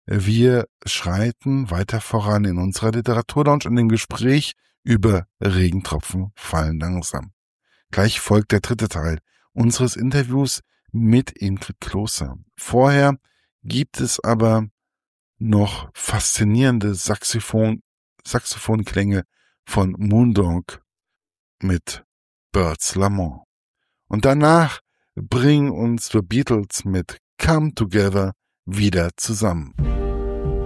Wir schreiten weiter voran in unserer Literaturlounge und im Gespräch über Regentropfen fallen langsam. Gleich folgt der dritte Teil unseres Interviews mit Ingrid Kloßer. Vorher gibt es aber noch faszinierende Saxophonklänge von Moondog mit Birds Lamont. Und danach bringen uns The Beatles mit Come Together wieder zusammen.